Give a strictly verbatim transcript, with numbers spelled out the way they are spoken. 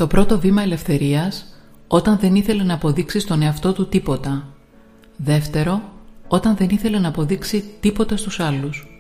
Το πρώτο βήμα ελευθερίας, όταν δεν ήθελε να αποδείξει στον εαυτό του τίποτα. Δεύτερο, όταν δεν ήθελε να αποδείξει τίποτα στους άλλους.